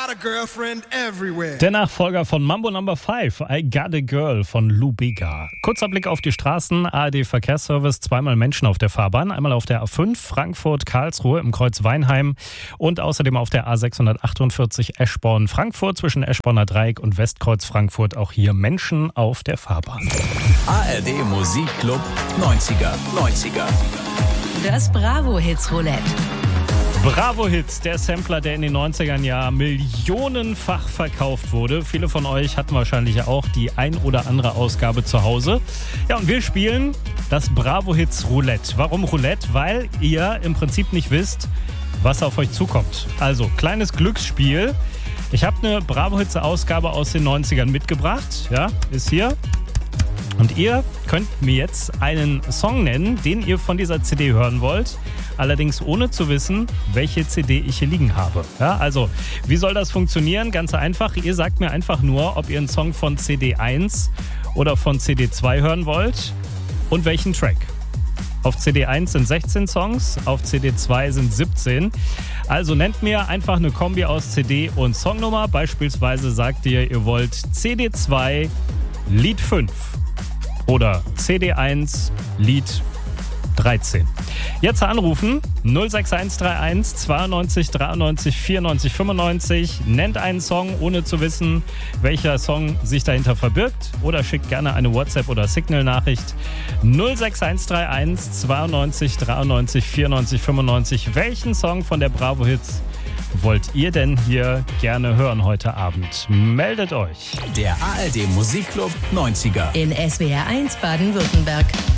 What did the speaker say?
got a girlfriend everywhere. Der Nachfolger von Mambo No. 5, I Got a Girl von Lou Bega. Kurzer Blick auf die Straßen, ARD Verkehrsservice, zweimal Menschen auf der Fahrbahn, einmal auf der A5 Frankfurt-Karlsruhe im Kreuz Weinheim und außerdem auf der A648 Eschborn-Frankfurt zwischen Eschborner Dreieck und Westkreuz Frankfurt, auch hier Menschen auf der Fahrbahn. ARD Musikclub 90er. Das Bravo-Hits Roulette. Bravo Hits, der Sampler, der in den 90ern ja millionenfach verkauft wurde. Viele von euch hatten wahrscheinlich auch die ein oder andere Ausgabe zu Hause. Ja, und wir spielen das Bravo Hits Roulette. Warum Roulette? Weil ihr im Prinzip nicht wisst, was auf euch zukommt. Also, kleines Glücksspiel. Ich habe eine Bravo Hits Ausgabe aus den 90ern mitgebracht. Ja, ist hier. Und ihr könnt mir jetzt einen Song nennen, den ihr von dieser CD hören wollt. Allerdings ohne zu wissen, welche CD ich hier liegen habe. Ja, also, wie soll das funktionieren? Ganz einfach. Ihr sagt mir einfach nur, ob ihr einen Song von CD 1 oder von CD 2 hören wollt und welchen Track. Auf CD 1 sind 16 Songs, auf CD 2 sind 17. Also nennt mir einfach eine Kombi aus CD und Songnummer. Beispielsweise sagt ihr wollt CD 2 Lied 5. Oder CD1 Lied 13. Jetzt anrufen 06131 92 93 94 95. Nennt einen Song, ohne zu wissen, welcher Song sich dahinter verbirgt. Oder schickt gerne eine WhatsApp- oder Signal-Nachricht 06131 92 93 94 95. Welchen Song von der Bravo Hits wollt ihr denn hier gerne hören heute Abend? Meldet euch. Der ARD Musikclub 90er. In SWR 1 Baden-Württemberg.